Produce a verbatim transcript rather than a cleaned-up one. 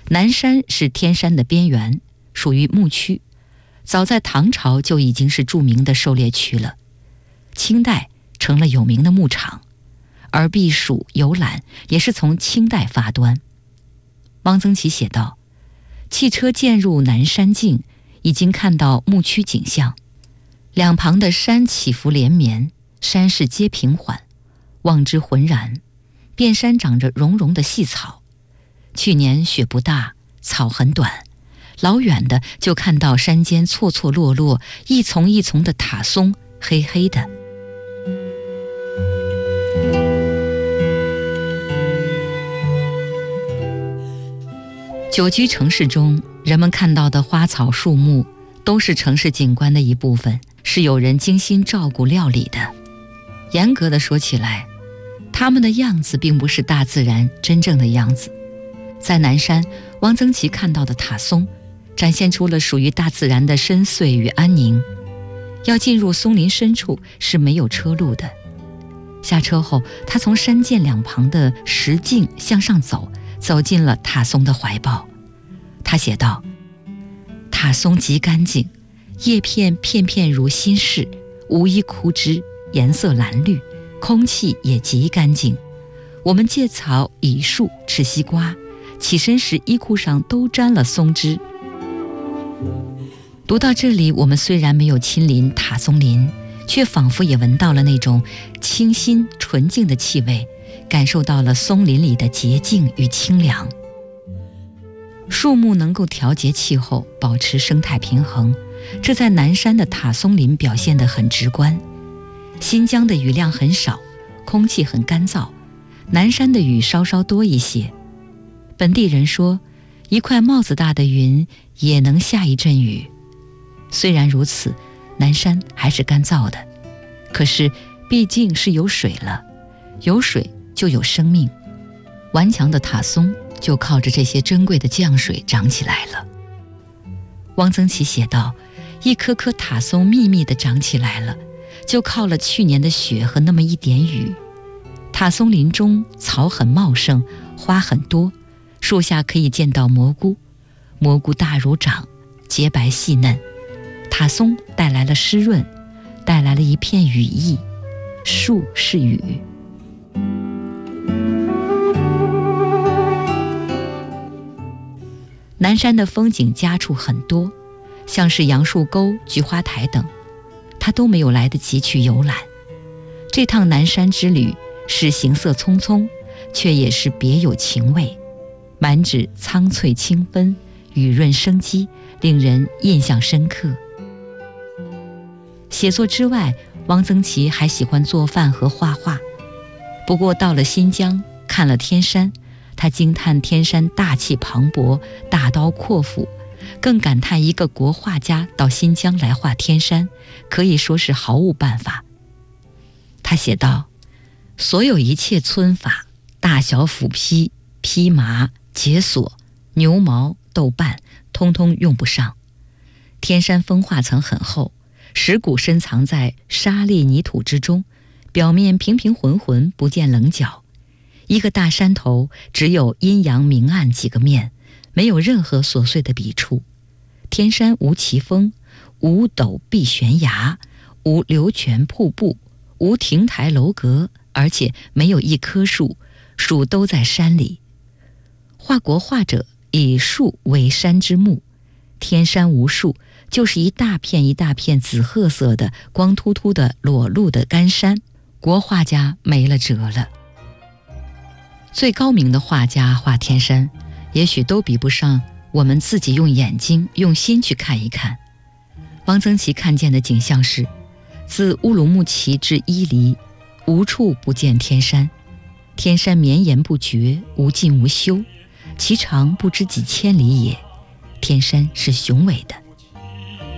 南山是天山的边缘，属于牧区，早在唐朝就已经是著名的狩猎区了。清代成了有名的牧场，而避暑游览也是从清代发端。汪曾祺写道，汽车渐入南山境，已经看到牧区景象，两旁的山起伏连绵，山势皆平缓，望之浑然，遍山长着绒绒的细草。去年雪不大，草很短，老远的就看到山间错错落落一丛一丛的塔松，黑黑的。久居城市中，人们看到的花草树木都是城市景观的一部分，是有人精心照顾料理的。严格的说起来，它们的样子并不是大自然真正的样子。在南山，汪曾祺看到的塔松展现出了属于大自然的深邃与安宁。要进入松林深处是没有车路的。下车后，他从山涧两旁的石径向上走，走进了塔松的怀抱。他写道，塔松极干净，叶片片片如新式，无一枯枝，颜色蓝绿，空气也极干净。我们借草倚树吃西瓜，起身时衣裤上都沾了松枝。读到这里，我们虽然没有亲临塔松林，却仿佛也闻到了那种清新纯净的气味，感受到了松林里的洁净与清凉。树木能够调节气候，保持生态平衡，这在南山的塔松林表现得很直观。新疆的雨量很少，空气很干燥，南山的雨稍稍多一些。本地人说，一块帽子大的云也能下一阵雨。虽然如此，南山还是干燥的，可是毕竟是有水了，有水就有生命。顽强的塔松就靠着这些珍贵的降水长起来了。汪曾祺写道，一颗颗塔松密密地长起来了，就靠了去年的雪和那么一点雨。塔松林中草很茂盛，花很多，树下可以见到蘑菇，蘑菇大如掌，洁白细嫩。塔松带来了湿润，带来了一片羽翼，树是雨。南山的风景佳处很多，像是杨树沟、菊花台等，他都没有来得及去游览。这趟南山之旅是行色匆匆，却也是别有情味，满纸苍翠清芬，雨润生机，令人印象深刻。写作之外，汪曾祺还喜欢做饭和画画。不过到了新疆，看了天山，他惊叹天山大气磅礴，大刀阔斧，更感叹一个国画家到新疆来画天山，可以说是毫无办法。他写道，所有一切皴法，大小斧劈、披麻、解锁、牛毛、豆瓣，通通用不上。天山风化层很厚，石骨深藏在沙砾泥土之中，表面平平浑浑，不见棱角。一个大山头只有阴阳明暗几个面，没有任何琐碎的笔触。天山无奇峰，无陡壁悬崖，无流泉瀑布，无亭台楼阁，而且没有一棵树，树都在山里。画国画者以树为山之目，天山无树，就是一大片一大片紫褐色的光秃秃的裸露的干山，国画家没了辙了。最高明的画家画天山，也许都比不上我们自己用眼睛用心去看一看。汪曾祺看见的景象是，自乌鲁木齐至伊犁，无处不见天山，天山绵延不绝，无尽无休，其长不知几千里也。天山是雄伟的，